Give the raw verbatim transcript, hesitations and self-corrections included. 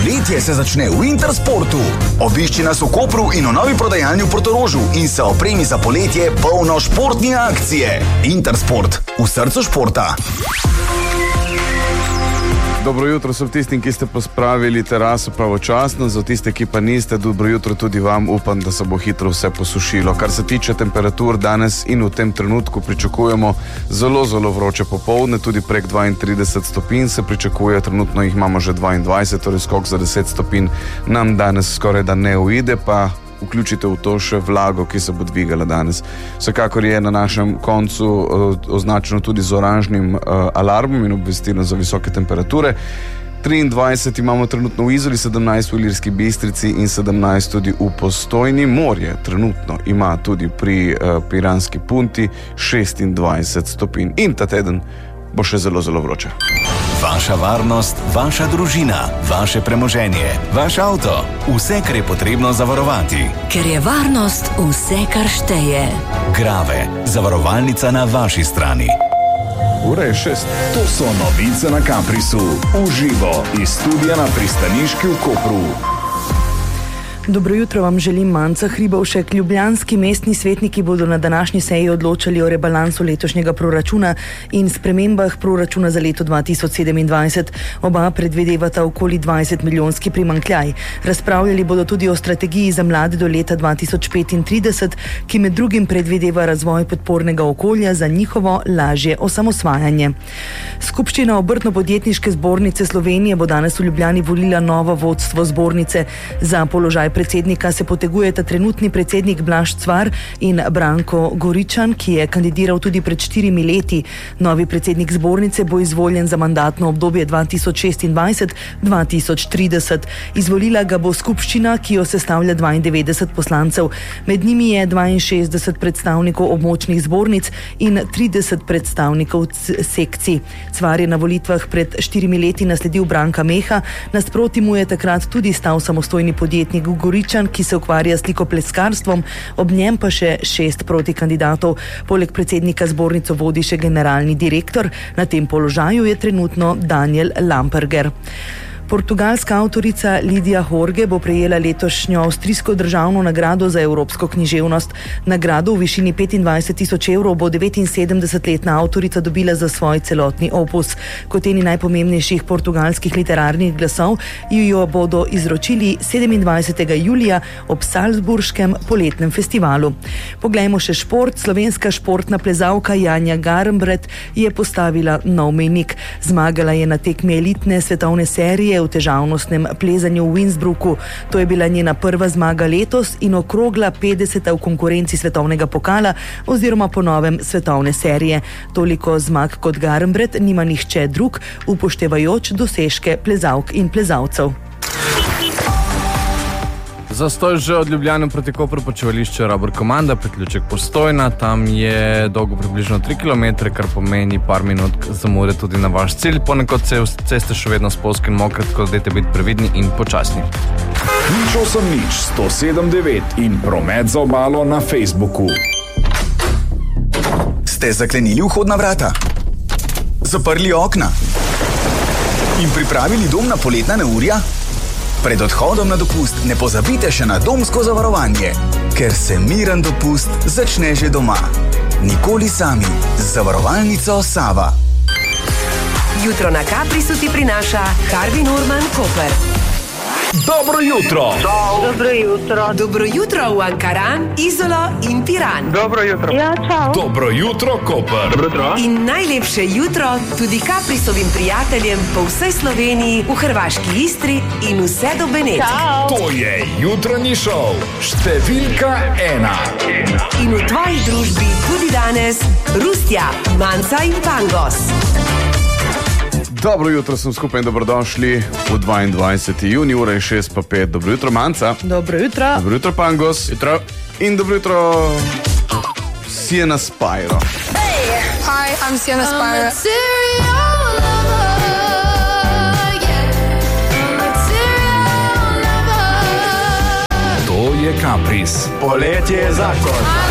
Poletje se začne v Intersportu. Obišči nas v Kopru in v novi prodajalni v Portorožu in se opremi za poletje polno športne akcije. Intersport, v srcu športa. Dobro jutro so tistim, ki ste pospravili teraso pravočasno, za tiste, ki pa niste, dobro jutro tudi vam, upam, da se bo hitro vse posušilo. Kar se tiče temperatur, danes in v tem trenutku pričakujemo zelo, zelo vroče popoldne, tudi prek dvaintrideset stopinj se pričakuje, trenutno jih imamo že dvaindvajset, torej skok za deset stopinj nam danes skoraj da ne uide, pa vključite v to še vlago, ki se bo dvigala danes. Vsekakor je na našem koncu uh, označeno tudi z oranžnim uh, alarmom in obvestilo za visoke temperature. triindvajset imamo trenutno v Izoli, sedemnajst v Ilirski Bistrici in sedemnajst tudi v Postojni. Morje trenutno ima tudi pri uh, Piranski Punti šestindvajset stopinj in ta teden bo še zelo, zelo vroče. Vaša varnost, vaša družina, vaše premoženje, vaš avto, vse, kar je potrebno zavarovati. Ker je varnost vse, kar šteje. Grave, zavarovalnica na vaši strani. Ura je šest. To so novice na Caprisu. Uživo iz studia na Pristaniški v Kopru. Dobro jutro vam želim Manca Hribovšek. Ljubljanski mestni svetniki bodo na današnji seji odločali o rebalansu letošnjega proračuna in spremembah proračuna za leto dva tisoč sedemindvajset. Oba predvidevata okoli dvajset milijonski primanjkljaj. Razpravljali bodo tudi o strategiji za mlade do leta dva tisoč petintrideset, ki med drugim predvideva razvoj podpornega okolja za njihovo lažje osamosvajanje. Skupščina Obrtno-podjetniške zbornice Slovenije bo danes v Ljubljani volila novo vodstvo zbornice. Za položaj predsednika se potegujeta trenutni predsednik Blaž Cvar in Branko Goričan, ki je kandidiral tudi pred štirimi leti. Novi predsednik zbornice bo izvoljen za mandatno obdobje dva tisoč šestindvajset do dva tisoč trideset. Izvolila ga bo skupščina, ki jo sestavlja dvaindevetdeset poslancev. Med njimi je dvainšestdeset predstavnikov območnih zbornic in trideset predstavnikov sekcij. Cvar je na volitvah pred štirimi leti nasledil Branka Meha, nasproti mu je takrat tudi stal samostojni podjetnik Goričan, ki se ukvarja s slikopleskarstvom, ob njem pa še šest protikandidatov. Poleg predsednika zbornico vodi še generalni direktor, na tem položaju je trenutno Daniel Lamperger. Portugalska avtorica Lidija Jorge bo prejela letošnjo avstrijsko državno nagrado za evropsko književnost. Nagrado v višini petindvajset tisoč evrov bo devetinsedemdesetletna avtorica dobila za svoj celotni opus. Kot eni najpomembnejših portugalskih literarnih glasov jo bodo izročili sedemindvajsetega julija ob Salzburškem poletnem festivalu. Poglejmo še šport. Slovenska športna plezalka Janja Garnbret je postavila nov mejnik. Zmagala je na tekmi elitne svetovne serije v težavnostnem plezanju v Innsbrucku. To je bila njena prva zmaga letos in okrogla petdeseta v konkurenci svetovnega pokala oziroma po novem svetovne serije. Toliko zmag kot Garnbret nima nihče drug, upoštevajoč dosežke plezalk in plezalcev. Zastoj že od Ljubljane proti Kopru počivališče Rabor Komanda, priključek Postojna, tam je dolgo približno tri kilometre, kar pomeni par minut zamude tudi na vaš cilj. Ponekod se ceste še vedno spolzke in mokre, tako da dajte biti previdni in počasni. Nič osem nič sto sedem devet in promet za obalo na Facebooku. Ste zaklenili vhodna vrata? Zaprli okna? In pripravili dom na poletna neurja? Pred odhodom na dopust ne pozabite še na domsko zavarovanje, ker se miren dopust začne že doma. Nikoli sami z zavarovalnico Sava. Jutro na Caprisu ti prinaša Harvey Norman Koper. Dobro jutro! Dobro jutro. Dobro jutro v Ankaran, Izolo in Piran. Dobro jutro. Ja, čau. Dobro jutro, Koper! Dobro jutro. In najlepše jutro tudi Caprisovim prijateljem po vsej Sloveniji, v hrvaški Istri in vse do Benetk. Čau. To je jutranji šov, številka ena. In v tvoji družbi tudi danes Rustja, Manca in Pangos. Dobro jutro, sem skupaj in dobrodošli v dvaindvajseti junij, ura je šest pa pet. Dobro jutro, Manca. Dobro jutro. Dobro jutro, Pangos. Jutro. In dobro jutro, Sienna Spyro. Hey, hi, I'm Sienna Spyro. To je Capris. Poletje je zakon.